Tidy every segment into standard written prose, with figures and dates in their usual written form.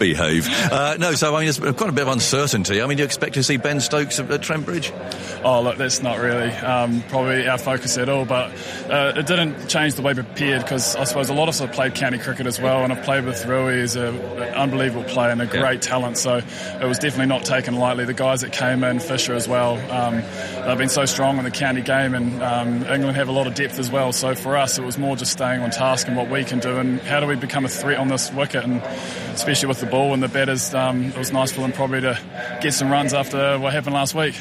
Behave. No, so I mean, there's quite a bit of uncertainty. I mean, do you expect to see Ben Stokes at Trent Bridge? Oh, look, that's not really probably our focus at all, but it didn't change the way we prepared, because I suppose a lot of us have played county cricket as well, and I've played with Rui. He's an unbelievable player and a great talent, so it was definitely not taken lightly. The guys that came in, Fisher as well, they've been so strong in the county game, and England have a lot of depth as well, so for us it was more just staying on task and what we can do and how do we become a threat on this wicket, and especially with the ball and the batters, it was nice for them probably to get some runs after what happened last week.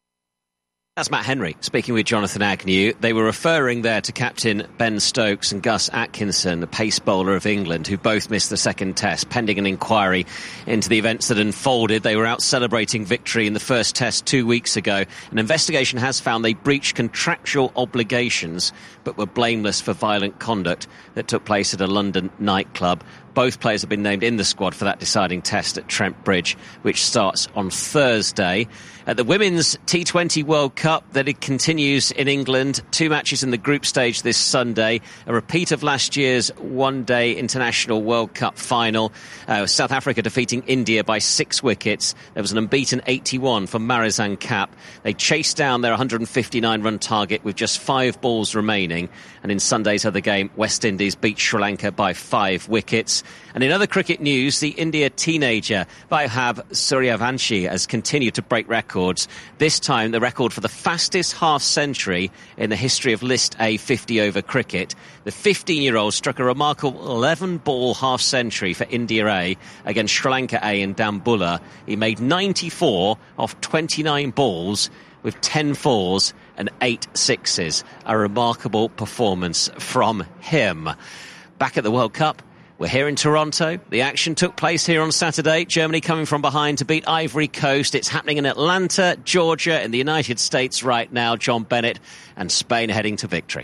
That's Matt Henry speaking with Jonathan Agnew. They were referring there to captain Ben Stokes and Gus Atkinson, the pace bowler of England, who both missed the second test pending an inquiry into the events that unfolded. They were out celebrating victory in the first test 2 weeks ago. An investigation has found they breached contractual obligations but were blameless for violent conduct that took place at a London nightclub. Both players have been named in the squad for that deciding test at Trent Bridge, which starts on Thursday. At the Women's T20 World Cup, that it continues in England. 2 matches in the group stage this Sunday. A repeat of last year's one-day International World Cup final. South Africa defeating India by 6 wickets. There was an unbeaten 81 for Marizan Kapp. They chased down their 159-run target with just 5 balls remaining. And in Sunday's other game, West Indies beat Sri Lanka by 5 wickets. And in other cricket news, the India teenager Vaibhav Suryavanshi has continued to break records. This time, the record for the fastest half-century in the history of List A 50-over cricket. The 15-year-old struck a remarkable 11-ball half-century for India A against Sri Lanka A in Dambulla. He made 94 off 29 balls with 10 fours and 8 sixes. A remarkable performance from him. Back at the World Cup, we're here in Toronto. The action took place here on Saturday. Germany coming from behind to beat Ivory Coast. It's happening in Atlanta, Georgia, in the United States right now. John Bennett, and Spain heading to victory.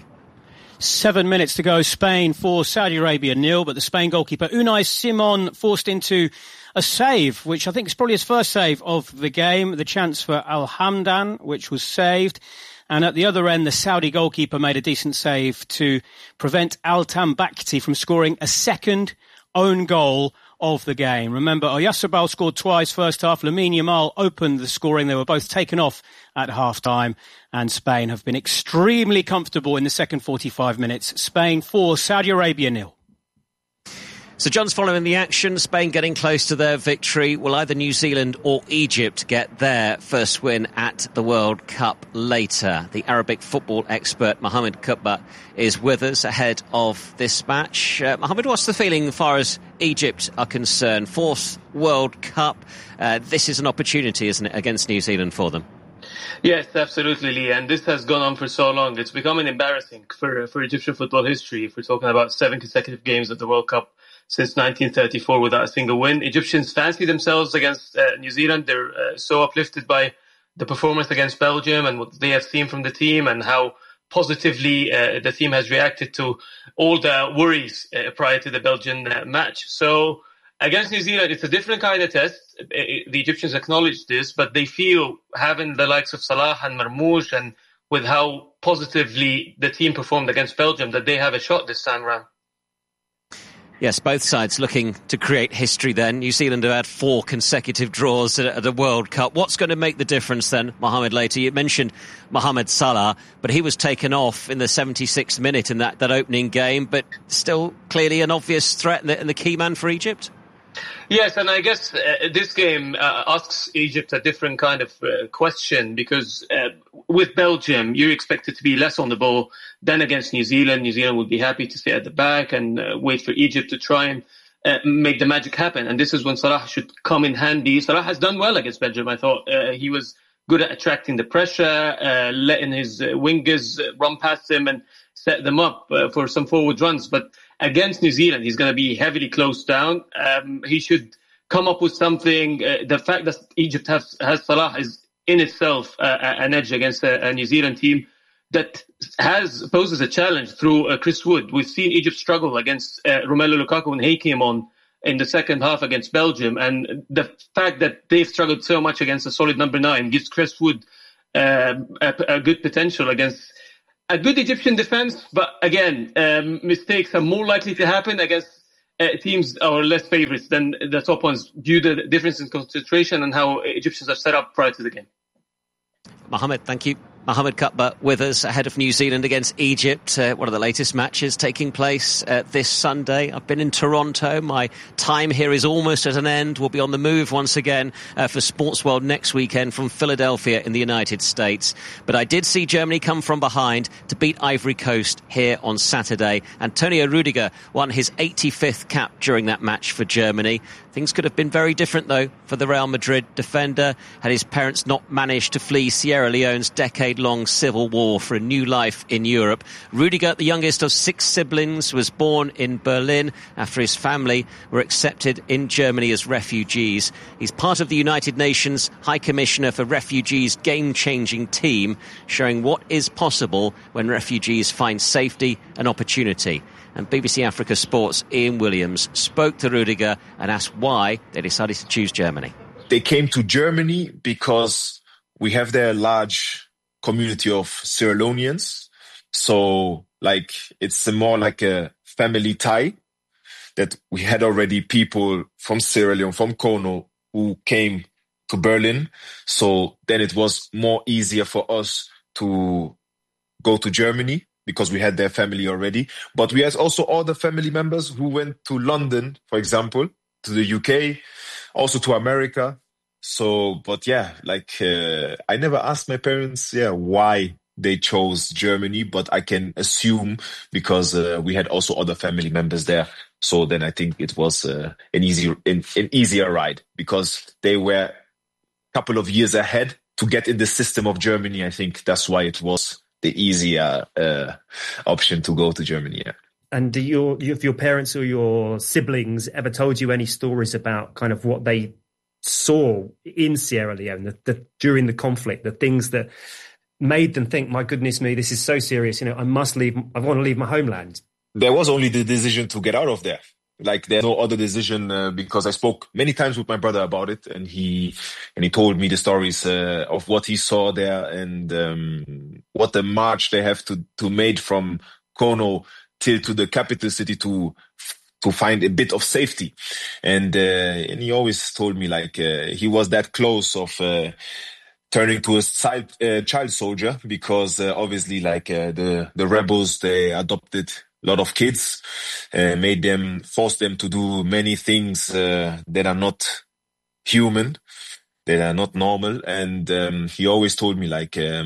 7 minutes to go. Spain 4, Saudi Arabia 0. But the Spain goalkeeper Unai Simon forced into a save, which I think is probably his first save of the game. The chance for Al Hamdan, which was saved. And at the other end, the Saudi goalkeeper made a decent save to prevent Altan Bakhti from scoring a second own goal of the game. Remember, Oyarzabal scored twice first half. Lamine Yamal opened the scoring. They were both taken off at half-time. And Spain have been extremely comfortable in the second 45 minutes. Spain 4, Saudi Arabia 0. So John's following the action. Spain getting close to their victory. Will either New Zealand or Egypt get their first win at the World Cup later? The Arabic football expert Mohamed Kutba is with us ahead of this match. Mohamed, what's the feeling as far as Egypt are concerned? 4th World Cup. This is an opportunity, isn't it, against New Zealand for them? Yes, absolutely, Lee. And this has gone on for so long. It's becoming embarrassing for Egyptian football history. If we're talking about 7 consecutive games at the World Cup since 1934 without a single win. Egyptians fancy themselves against New Zealand. They're so uplifted by the performance against Belgium and what they have seen from the team and how positively the team has reacted to all the worries prior to the Belgian match. So against New Zealand, it's a different kind of test. The Egyptians acknowledge this, but they feel having the likes of Salah and Marmoush and with how positively the team performed against Belgium that they have a shot this time around. Yes, both sides looking to create history then. New Zealand have had 4 consecutive draws at a World Cup. What's going to make the difference then, Mohamed, later? You mentioned Mohamed Salah, but he was taken off in the 76th minute in that opening game, but still clearly an obvious threat and the key man for Egypt? Yes, and I guess this game asks Egypt a different kind of question because with Belgium, you're expected to be less on the ball than against New Zealand. New Zealand would be happy to sit at the back and wait for Egypt to try and make the magic happen. And this is when Salah should come in handy. Salah has done well against Belgium, I thought. He was good at attracting the pressure, letting his wingers run past him and set them up for some forward runs. But against New Zealand, he's going to be heavily closed down. He should come up with something. The fact that Egypt has Salah is in itself an edge against a New Zealand team that poses a challenge through Chris Wood. We've seen Egypt struggle against Romelu Lukaku when he came on in the second half against Belgium. And the fact that they've struggled so much against a solid number 9 gives Chris Wood a good potential against a good Egyptian defense. But again, mistakes are more likely to happen against teams are less favourites than the top ones due to the difference in concentration and how Egyptians are set up prior to the game. Mohammed, thank you. Mohammed Cuthbert with us ahead of New Zealand against Egypt. One of the latest matches taking place this Sunday. I've been in Toronto. My time here is almost at an end. We'll be on the move once again for Sports World next weekend from Philadelphia in the United States. But I did see Germany come from behind to beat Ivory Coast here on Saturday. Antonio Rudiger won his 85th cap during that match for Germany. Things could have been very different, though, for the Real Madrid defender. Had his parents not managed to flee Sierra Leone's decade-long civil war for a new life in Europe. Rudiger, the youngest of 6 siblings, was born in Berlin after his family were accepted in Germany as refugees. He's part of the United Nations High Commissioner for Refugees game-changing team, showing what is possible when refugees find safety and opportunity. And BBC Africa Sports' Ian Williams spoke to Rudiger and asked why they decided to choose Germany. They came to Germany because we have there a large community of Sierra Leoneans. So, it's more like a family tie that we had already people from Sierra Leone, from Kono, who came to Berlin. So then it was more easier for us to go to Germany, because we had their family already. But we had also other family members who went to London, for example, to the UK, also to America. So, but I never asked my parents, why they chose Germany, but I can assume because we had also other family members there. So then I think it was an easier ride because they were a couple of years ahead to get in the system of Germany. I think that's why it was the easier option to go to Germany. Yeah. And do your parents or your siblings ever told you any stories about kind of what they saw in Sierra Leone during the conflict, the things that made them think, my goodness me, this is so serious, I want to leave my homeland? There was only the decision to get out of there. There's no other decision because I spoke many times with my brother about it, and he told me the stories of what he saw there and what the march they have to made from Kono till to the capital city to find a bit of safety. And he always told me he was that close of turning to a child soldier because obviously the rebels, they adopted a lot of kids, forced them to do many things that are not human, that are not normal. And he always told me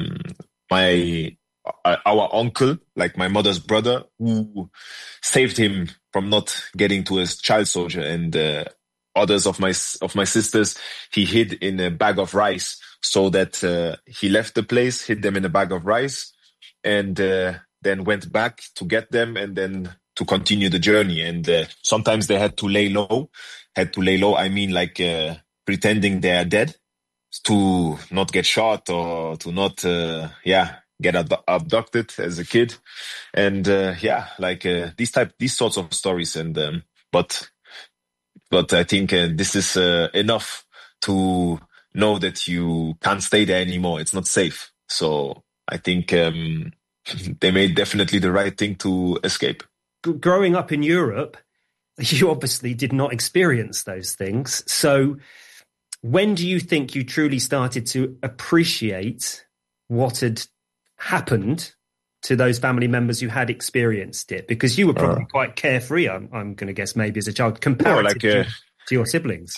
our uncle, my mother's brother, who saved him from not getting to a child soldier, and others of my sisters, he hid in a bag of rice so that he left the place, hid them in a bag of rice, and then went back to get them and then to continue the journey. And sometimes they had to lay low. I mean, pretending they are dead to not get shot or to not, get abducted as a kid. And these sorts of stories. And but I think this is enough to know that you can't stay there anymore. It's not safe. So I think they made definitely the right thing to escape. Growing up in Europe, you obviously did not experience those things. So when do you think you truly started to appreciate what had happened to those family members who had experienced it? Because you were probably quite carefree, I'm going to guess, maybe as a child, comparative to your siblings.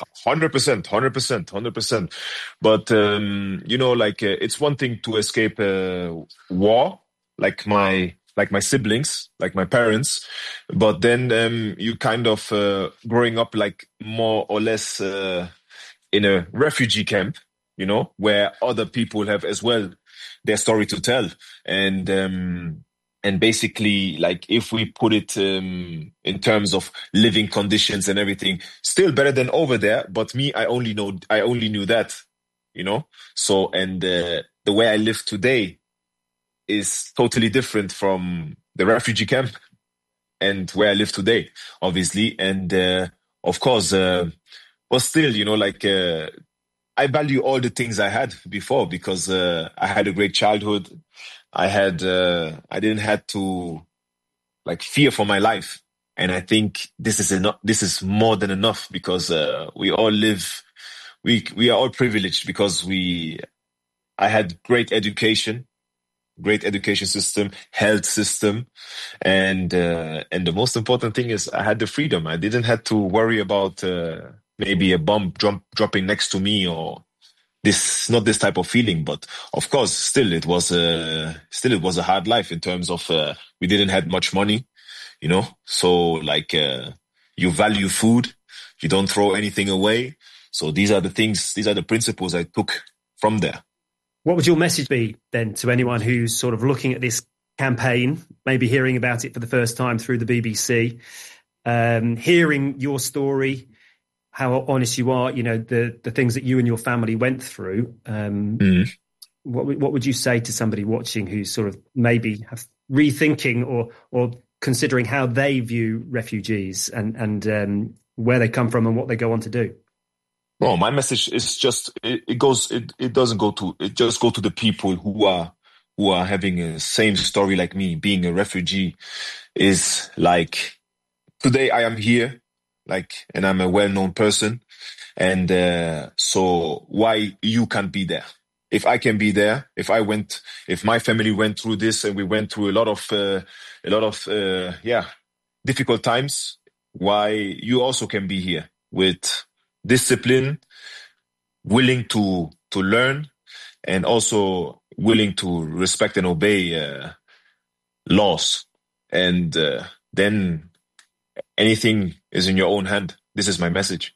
100%. But, it's one thing to escape war, like my siblings, like my parents. But then you kind of growing up more or less in a refugee camp, where other people have as well their story to tell. And basically, if we put it in terms of living conditions and everything, still better than over there. But me, I only knew that, So, and the way I live today is totally different from the refugee camp and where I live today, obviously. And of course, but still, I value all the things I had before because I had a great childhood. I didn't have to fear for my life. And I think this is enough. This is more than enough, because we all live. We are all privileged because I had great education system, health system, and the most important thing is I had the freedom. I didn't have to worry about maybe a bomb dropping next to me, or not this type of feeling. But of course, still it was a hard life in terms of we didn't have much money. So you value food, you don't throw anything away. So these are the principles I took from there. What would your message be then to anyone who's sort of looking at this campaign, maybe hearing about it for the first time through the BBC, hearing your story, how honest you are, the things that you and your family went through? What would you say to somebody watching who's sort of maybe rethinking or considering how they view refugees and where they come from and what they go on to do? Well, my message is just it just go to the people who are having a same story like me, being a refugee. Is like, today I am here, and I'm a well-known person, and so why you can't be there? If I can be there, if my family went through this and we went through a lot of difficult times, why you also can be here with discipline, willing to learn, and also willing to respect and obey laws. And then anything is in your own hand. This is my message.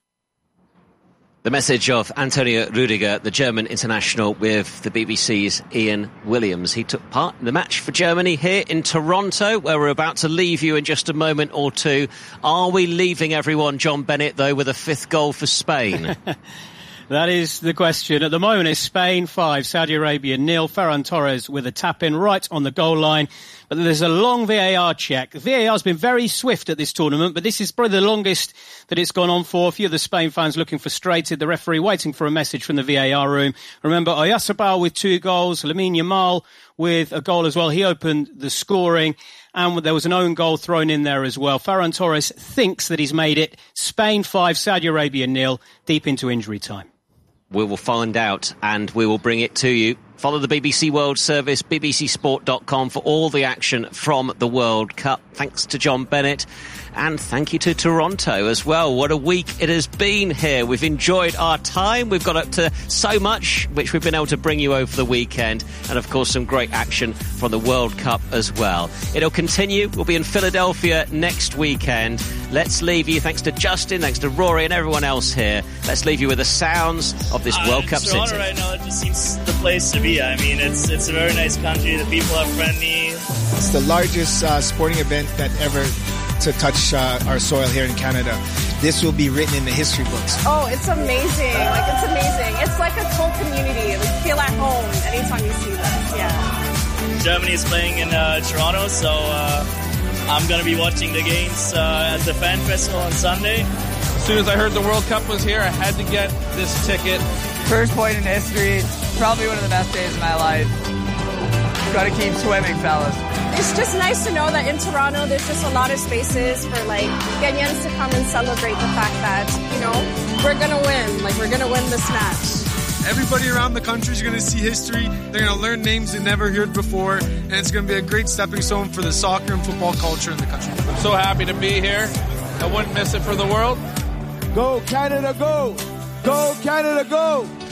The message of Antonio Rüdiger, the German international, with the BBC's Ian Williams. He took part in the match for Germany here in Toronto, where we're about to leave you in just a moment or two. Are we leaving everyone, John Bennett, though, with a 5th goal for Spain? That is the question. At the moment, it's Spain 5, Saudi Arabia 0. Ferran Torres with a tap-in right on the goal line. But there's a long VAR check. The VAR's been very swift at this tournament, but this is probably the longest that it's gone on for. A few of the Spain fans looking frustrated. The referee waiting for a message from the VAR room. Remember, Oyarzabal with 2 goals. Lamine Yamal with a goal as well. He opened the scoring. And there was an own goal thrown in there as well. Ferran Torres thinks that he's made it. Spain 5, Saudi Arabia 0, deep into injury time. We will find out and we will bring it to you. Follow the BBC World Service, bbcsport.com for all the action from the World Cup. Thanks to John Bennett. And thank you to Toronto as well. What a week it has been here. We've enjoyed our time. We've got up to so much, which we've been able to bring you over the weekend. And, of course, some great action from the World Cup as well. It'll continue. We'll be in Philadelphia next weekend. Let's leave you, thanks to Justin, thanks to Rory and everyone else here. Let's leave you with the sounds of this World Cup city. Toronto right now, it just seems the place to be. I mean, it's a very nice country. The people are friendly. It's the largest sporting event that ever to touch our soil here in Canada. This will be written in the history books. Oh, it's amazing. It's amazing. It's like a whole community. You feel at home anytime you see this. Yeah. Germany is playing in Toronto, so I'm going to be watching the games at the fan festival on Sunday. As soon as I heard the World Cup was here, I had to get this ticket. First point in history. Probably one of the best days of my life. Got to keep swimming, fellas. It's just nice to know that in Toronto there's just a lot of spaces for Ghanaians to come and celebrate the fact that, we're going to win. We're going to win this match. Everybody around the country is going to see history. They're going to learn names they never heard before. And it's going to be a great stepping stone for the soccer and football culture in the country. I'm so happy to be here. I wouldn't miss it for the world. Go, Canada, go! Go, Canada, go!